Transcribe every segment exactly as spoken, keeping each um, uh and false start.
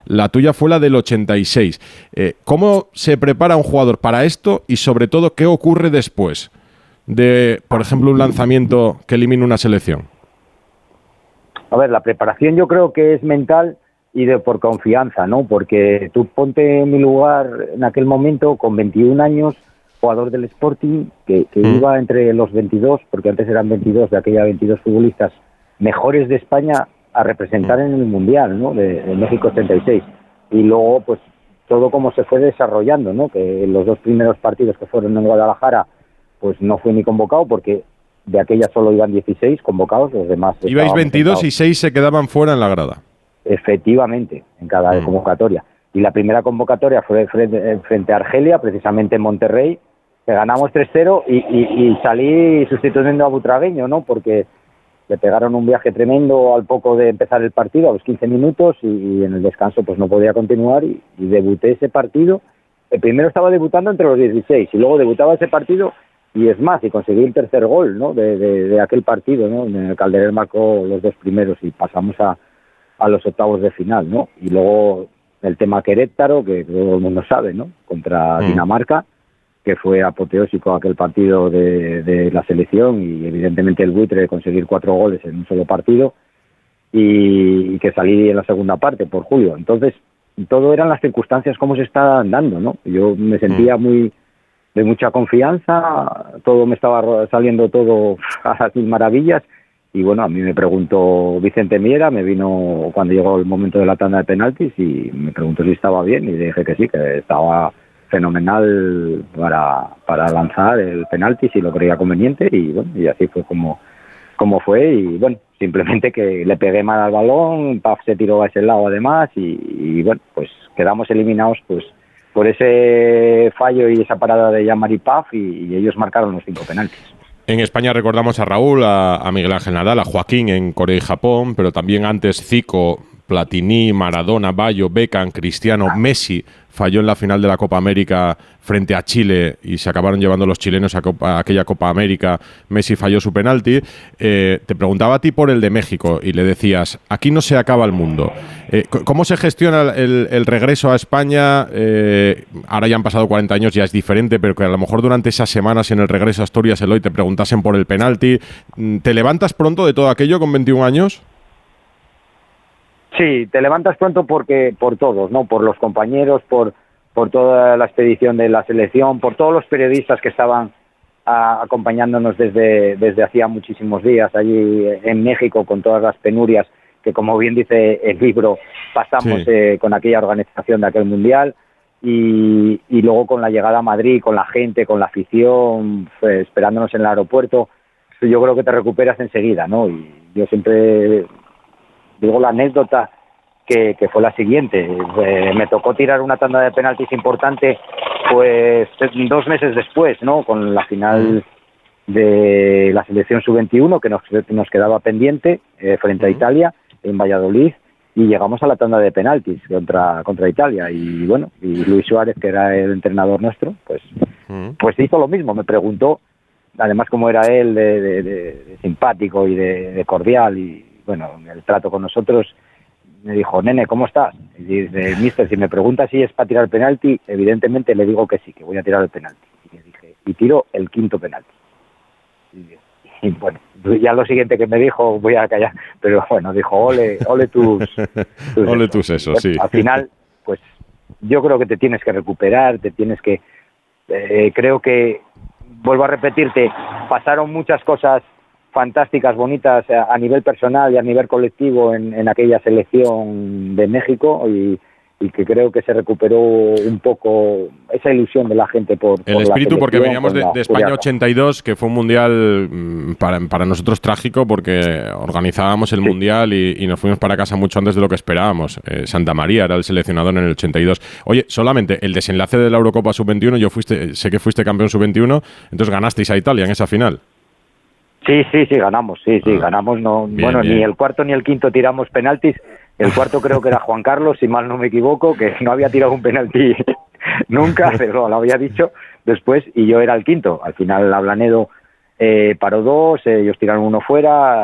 La tuya fue la del ochenta y seis. Eh, ¿Cómo se prepara un jugador para esto y, sobre todo, qué ocurre después de, por ejemplo, un lanzamiento que elimina una selección? A ver, la preparación yo creo que es mental y de por confianza, ¿no? Porque tú ponte en mi lugar en aquel momento con veintiún años, jugador del Sporting, que, que mm. iba entre los veintidós, porque antes eran veintidós, de aquella veintidós futbolistas mejores de España a representar mm. en el Mundial, ¿no? De, de México ochenta y seis. Y luego, pues, todo como se fue desarrollando, ¿no? Que en los dos primeros partidos que fueron en Guadalajara, pues no fui ni convocado porque de aquella solo iban dieciséis convocados, los demás... Ibais veintidós sentados. Y seis se quedaban fuera en la grada. Efectivamente, en cada mm. convocatoria. Y la primera convocatoria fue frente, frente a Argelia, precisamente en Monterrey, que ganamos tres cero y, y, y salí sustituyendo a Butragueño, ¿no? Porque le pegaron un viaje tremendo al poco de empezar el partido, a los quince minutos, y, y en el descanso pues no podía continuar y, y debuté ese partido. El primero estaba debutando entre los dieciséis y luego debutaba ese partido y es más, y conseguí el tercer gol, ¿no? de, de, de aquel partido, ¿no? En el Calderón marcó los dos primeros y pasamos a, a los octavos de final, ¿no? Y luego el tema Querétaro, que todo el mundo sabe, ¿no? Contra mm. Dinamarca, que fue apoteósico aquel partido de, de la selección y evidentemente el buitre de conseguir cuatro goles en un solo partido y, y que salí en la segunda parte por Julio. Entonces, todo eran las circunstancias como se estaban dando, ¿no? Yo me sentía mm. muy de mucha confianza, todo me estaba saliendo todo a las mil maravillas y bueno, a mí me preguntó Vicente Miera, me vino cuando llegó el momento de la tanda de penaltis y me preguntó si estaba bien y dije que sí, que estaba fenomenal para, para lanzar el penalti si lo creía conveniente y bueno, y así fue como, como fue y bueno, simplemente que le pegué mal al balón, Paf se tiró a ese lado además y, y bueno, pues quedamos eliminados pues por ese fallo y esa parada de Jean-Marie Paf y, y ellos marcaron los cinco penaltis. En España recordamos a Raúl, a, a Miguel Ángel Nadal, a Joaquín en Corea y Japón, pero también antes Zico, Platini, Maradona, Bayo, Beckham, Cristiano, Messi falló en la final de la Copa América frente a Chile y se acabaron llevando los chilenos a, Copa, a aquella Copa América. Messi falló su penalti. Eh, te preguntaba a ti por el de México y le decías, aquí no se acaba el mundo. Eh, ¿Cómo se gestiona el, el regreso a España? Eh, ahora ya han pasado cuarenta años, ya es diferente, pero que a lo mejor durante esas semanas en el regreso a Asturias, Eloy, te preguntasen por el penalti. ¿Te levantas pronto de todo aquello con veintiún años? Sí, te levantas pronto porque por todos, ¿no? Por los compañeros, por por toda la expedición de la selección, por todos los periodistas que estaban a, acompañándonos desde desde hacía muchísimos días allí en México con todas las penurias que, como bien dice el libro, pasamos sí. eh, con aquella organización de aquel mundial y, y luego con la llegada a Madrid, con la gente, con la afición, pues, esperándonos en el aeropuerto, yo creo que te recuperas enseguida, ¿no? Y yo siempre digo la anécdota que, que fue la siguiente. Eh, me tocó tirar una tanda de penaltis importante pues dos meses después, ¿no? Con la final de la selección sub veintiuno que nos, nos quedaba pendiente eh, frente a Italia en Valladolid y llegamos a la tanda de penaltis contra contra Italia y bueno, y Luis Suárez, que era el entrenador nuestro, pues pues hizo lo mismo, me preguntó, además como era él de, de, de, de simpático y de, de cordial y bueno, el trato con nosotros, me dijo, nene, ¿cómo estás? Y dice, mister, si me pregunta si es para tirar el penalti, evidentemente le digo que sí, que voy a tirar el penalti. Y le dije, y tiro el quinto penalti. Y, y bueno, ya lo siguiente que me dijo, voy a callar, pero bueno, dijo, ole, ole tus... tus ole tus eso, sí. Al final, pues yo creo que te tienes que recuperar, te tienes que... Eh, creo que, vuelvo a repetirte, pasaron muchas cosas fantásticas, bonitas a nivel personal y a nivel colectivo en, en aquella selección de México y, y que creo que se recuperó un poco esa ilusión de la gente por, por el espíritu, porque veníamos de, la, de España ochenta y dos, que fue un mundial para, para nosotros trágico porque organizábamos el sí. mundial y, y nos fuimos para casa mucho antes de lo que esperábamos. Eh, Santa María era el seleccionador en el ochenta y dos. Oye, solamente el desenlace de la Eurocopa sub veintiuno, yo fuiste, sé que fuiste campeón sub veintiuno, entonces ganasteis a Italia en esa final. Sí, sí, sí, ganamos, sí, sí, ah, ganamos, no, bien, bueno, bien. Ni el cuarto ni el quinto tiramos penaltis, el cuarto creo que era Juan Carlos, si mal no me equivoco, que no había tirado un penalti nunca, pero lo había dicho después, y yo era el quinto, al final Ablanedo eh, paró dos, eh, ellos tiraron uno fuera,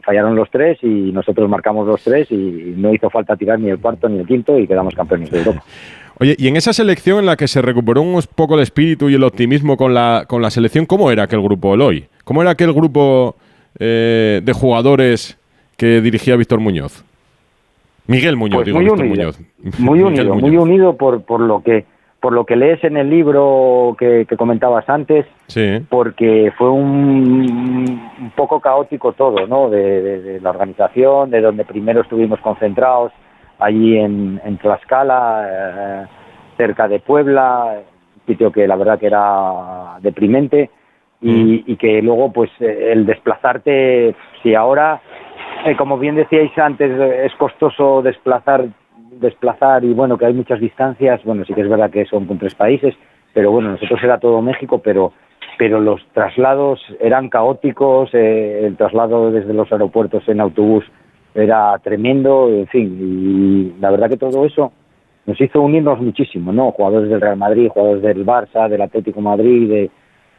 fallaron los tres y nosotros marcamos los tres y no hizo falta tirar ni el cuarto ni el quinto y quedamos campeones de Europa. Oye, y en esa selección en la que se recuperó un poco el espíritu y el optimismo con la, con la selección, ¿cómo era aquel grupo, Eloy? ¿Cómo era aquel grupo eh, de jugadores que dirigía Víctor Muñoz? Miguel Muñoz, pues digo, muy Víctor unido, Muñoz. Muy Miguel unido, Muñoz. muy unido por, por lo que por lo que lees en el libro que, que comentabas antes, sí. Porque fue un, un poco caótico todo, ¿no? De, de, de la organización, de donde primero estuvimos concentrados, allí en, en Tlaxcala, eh, cerca de Puebla, un sitio que la verdad que era deprimente, y, mm. y que luego pues el desplazarte, si ahora, eh, como bien decíais antes, es costoso desplazar desplazar y bueno, que hay muchas distancias, bueno, sí que es verdad que son con tres países, pero bueno, nosotros era todo México, pero pero los traslados eran caóticos, eh, el traslado desde los aeropuertos en autobús era tremendo, en fin, y la verdad que todo eso nos hizo unirnos muchísimo, ¿no? Jugadores del Real Madrid, jugadores del Barça, del Atlético de Madrid, de,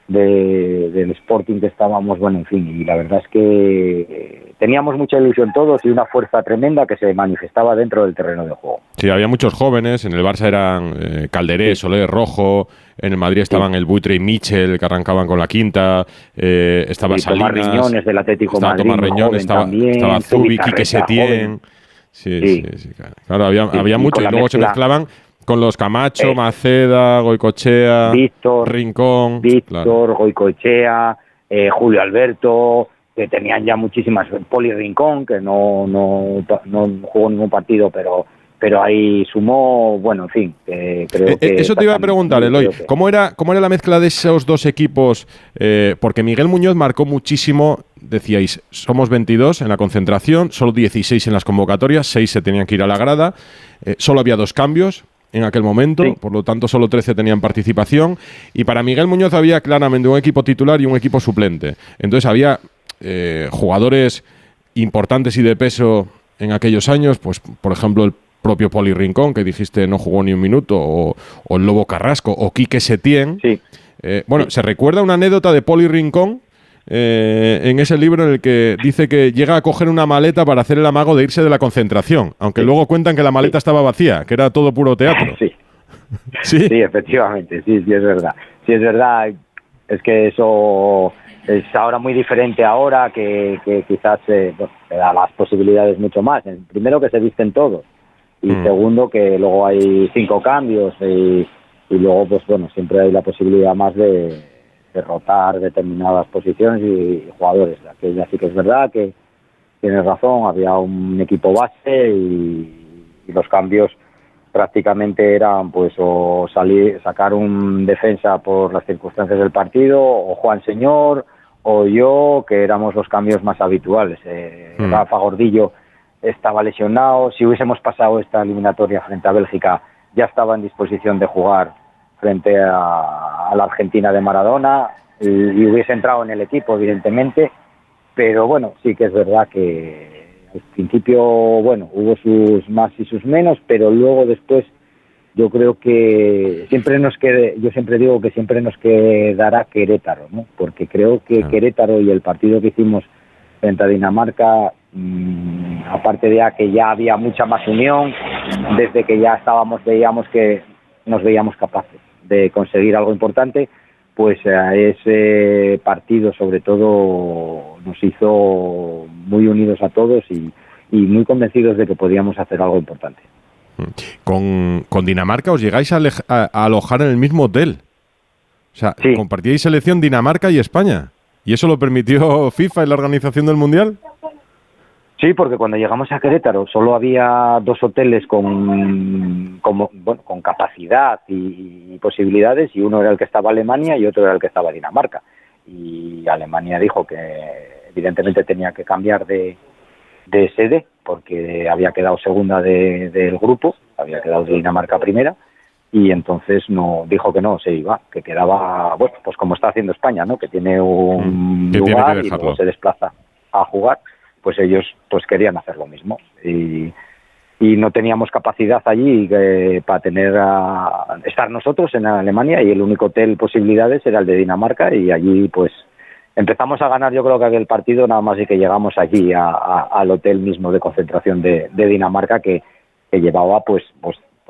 de, del Sporting que estábamos, bueno, en fin, y la verdad es que teníamos mucha ilusión todos y una fuerza tremenda que se manifestaba dentro del terreno de juego. Sí, había muchos jóvenes, en el Barça eran eh, Calderé, sí. Soler, Rojo, en el Madrid estaban sí. el Buitre y Michel, que arrancaban con la quinta, eh, estaba sí, Salinas, Tomás Riñones del Atlético estaba Madrid, Tomás Riñones, estaba, también, estaba Zubi, Quique Setién, sí, sí, sí, sí, claro, claro había, sí, había mucho, y luego mezcla, se mezclaban con los Camacho, eh, Maceda, Goicoechea, Víctor, Rincón, Víctor, claro. Goicoechea, eh, Julio Alberto, que tenían ya muchísimas, Poli Rincón, que no, no, no jugó ningún partido, pero pero ahí sumó, bueno, en fin, que creo eh, que... Eso te iba a preguntar, Eloy, que... ¿cómo era, ¿cómo era la mezcla de esos dos equipos? Eh, porque Miguel Muñoz marcó muchísimo, decíais, somos veintidós en la concentración, solo dieciséis en las convocatorias, seis se tenían que ir a la grada, eh, solo había dos cambios en aquel momento, sí. por lo tanto solo trece tenían participación, y para Miguel Muñoz había claramente un equipo titular y un equipo suplente. Entonces había eh, jugadores importantes y de peso en aquellos años, pues por ejemplo el propio Poli Rincón, que dijiste no jugó ni un minuto, o, o el Lobo Carrasco, o Quique Setién. Sí. Eh, bueno, sí. se recuerda una anécdota de Poli Rincón eh, en ese libro en el que dice que llega a coger una maleta para hacer el amago de irse de la concentración, aunque sí. luego cuentan que la maleta sí. estaba vacía, que era todo puro teatro. Sí. sí, sí, efectivamente, sí, sí es verdad. Sí es verdad, es que eso es ahora muy diferente ahora, que, que quizás eh, bueno, te da las posibilidades mucho más. Primero que se visten todos. Y mm. segundo, que luego hay cinco cambios y, y luego, pues bueno, siempre hay la posibilidad más de, de rotar determinadas posiciones y jugadores. Aquella sí que es verdad que tienes razón, había un equipo base y, y los cambios prácticamente eran pues o salir, sacar un defensa por las circunstancias del partido, o Juan Señor, o yo, que éramos los cambios más habituales. Eh, mm. Rafa Gordillo estaba lesionado, si hubiésemos pasado esta eliminatoria frente a Bélgica ya estaba en disposición de jugar frente a, a la Argentina de Maradona y, y hubiese entrado en el equipo evidentemente, pero bueno, sí que es verdad que al principio, bueno, hubo sus más y sus menos, pero luego después yo creo que siempre nos quede, yo siempre digo que siempre nos quedará Querétaro, ¿no? Porque creo que claro. Querétaro y el partido que hicimos frente a Dinamarca, mmm, aparte de que ya había mucha más unión, desde que ya estábamos, veíamos que nos veíamos capaces de conseguir algo importante, pues a ese partido sobre todo nos hizo muy unidos a todos y, y muy convencidos de que podíamos hacer algo importante. Con, con Dinamarca os llegáis a, a, a alojar en el mismo hotel. O sea, sí. compartíais selección Dinamarca y España. ¿Y eso lo permitió FIFA y la organización del Mundial? Sí, porque cuando llegamos a Querétaro solo había dos hoteles con, con, bueno, con capacidad y, y posibilidades, y uno era el que estaba Alemania y otro era el que estaba Dinamarca. Y Alemania dijo que evidentemente tenía que cambiar de, de sede porque había quedado segunda de, del grupo, había quedado de Dinamarca primera, y entonces no dijo que no, se iba, que quedaba, bueno, pues como está haciendo España, ¿no? Que tiene un mm, lugar y luego se desplaza a jugar, pues ellos pues querían hacer lo mismo y, y no teníamos capacidad allí eh, para tener a, estar nosotros en Alemania, y el único hotel posibilidades era el de Dinamarca, y allí pues empezamos a ganar, yo creo que aquel partido, nada más y que llegamos allí a, a, al hotel mismo de concentración de, de Dinamarca, que, que llevaba pues, pues